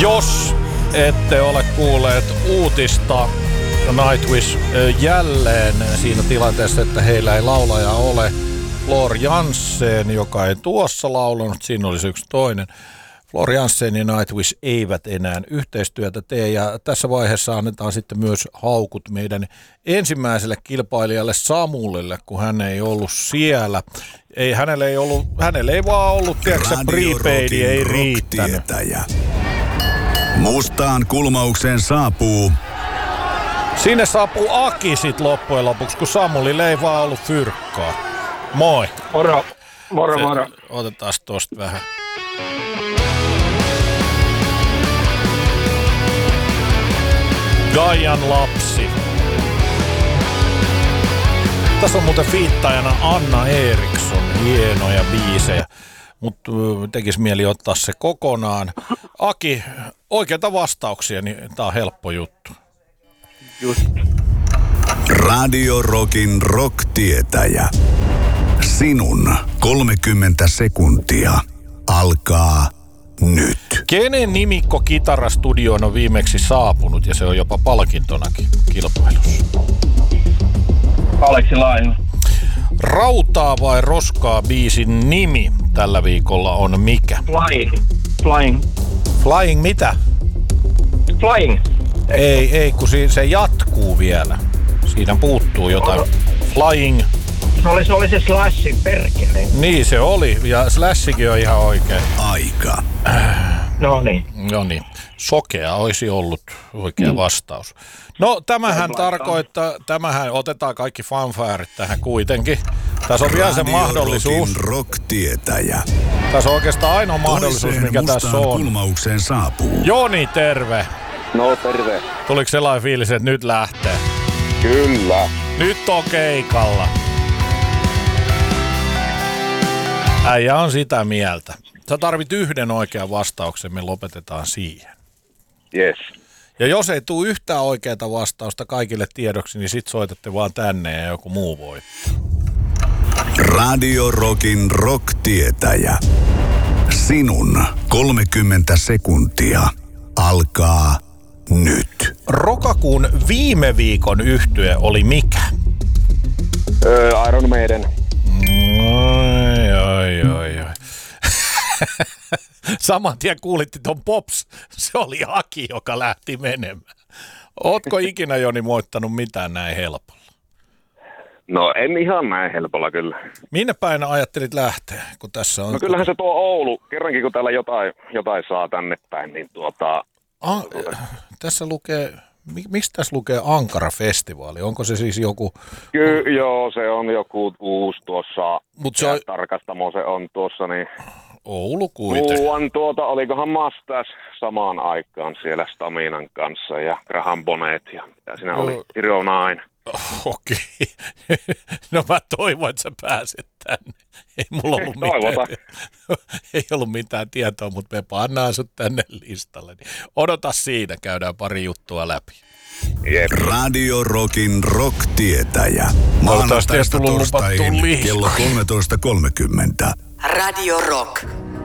Jos ette ole kuulleet uutista, Nightwish jälleen siinä tilanteessa, että heillä ei laulaja ole. Floor Jansen, joka ei tuossa laulanut, siinä olisi yksi toinen. Floor Jansen ja Nightwish eivät enää yhteistyötä tee, ja tässä vaiheessa annetaan sitten myös haukut meidän ensimmäiselle kilpailijalle Samulille, kun hän ei ollut siellä. Hänelle ei vaan ollut, tiedätkö, prepaid ei riittänyt. Mustaan kulmaukseen saapuu. Sinne saapuu Aki sit loppujen lopuksi, kun Samulille ei vaan ollut fyrkkaa. Moi. Moro. Otetaan tosta vähän. Gaian lapsi. Tässä on muuten fiittajana Anna Eriksson. Hienoja biisejä. Mutta tekisi mieli ottaa se kokonaan. Aki, oikeita vastauksia, niin tää on helppo juttu. Just. Radio Rockin rock-tietäjä. Sinun 30 sekuntia alkaa nyt. Kenen nimikko Kitarastudioon on viimeksi saapunut, ja se on jopa palkintonakin kilpailussa? Aleksi Laine. Rautaa vai roskaa biisin nimi tällä viikolla on mikä? Flying. Flying mitä? Flying. Ei, kun se jatkuu vielä. Siinä puuttuu jotain. Flying. Se oli se Slashin perkele. Niin se oli, ja Slashikin on ihan oikein. Aika. No niin. Sokea olisi ollut oikea vastaus. No tämähän tarkoittaa, otetaan kaikki fanfaarit tähän kuitenkin. Tässä on vielä se mahdollisuus. Rock-tietäjä. Tässä on oikeastaan ainoa mahdollisuus, mikä tässä on. Kulmaukseen saapuu. Joni, terve. No terve. Tuliko sellainen fiilis, että nyt lähtee? Kyllä. Nyt on keikalla. Äijä on sitä mieltä. Sä tarvit yhden oikean vastauksen, me lopetetaan siihen. Yes. Ja jos ei tule yhtään oikeaa vastausta kaikille tiedoksi, niin sit soitatte vaan tänne ja joku muu voittaa. Radio Rockin rock-tietäjä. Sinun 30 sekuntia alkaa nyt. Rokakuun viime viikon yhtye oli mikä? Iron Maiden. Oi. Saman tien kuulitti ton Pops. Se oli Aki, joka lähti menemään. Ootko ikinä, Joni, moittanut mitään näin helpolla? No en ihan näin helpolla kyllä. Minne päin ajattelit lähteä, kun tässä on... No kyllähän se tuo Oulu, kerrankin kun täällä jotain saa tänne päin, niin tässä lukee... Miksi tässä lukee Ankara-festivaali? Onko se siis joku... Joo, se on joku uusi tuossa. Mut se on... Tarkastamo se on tuossa, niin... Oulu kuitenkin. Olikohan Mastas samaan aikaan siellä Staminan kanssa ja Graham Bonnet ja mitä siinä oli, Hero Nine. Okei. No mä toivon, että sä pääset tänne. Ei mulla ollut ei ollut mitään tietoa, mutta me pannaan sut tänne listalle. Odota siinä, käydään pari juttua läpi. Jep. Radio Rockin rock-tietäjä. Maanantaista torstaihin kello 13.30. Radio Rock.